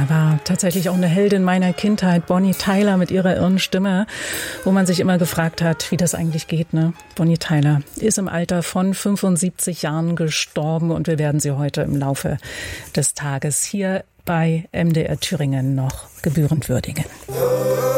Ja, war tatsächlich auch eine Heldin meiner Kindheit, Bonnie Tyler mit ihrer irren Stimme, wo man sich immer gefragt hat, wie das eigentlich geht, ne? Bonnie Tyler ist im Alter von 75 Jahren gestorben und wir werden sie heute im Laufe des Tages hier bei MDR Thüringen noch gebührend würdigen.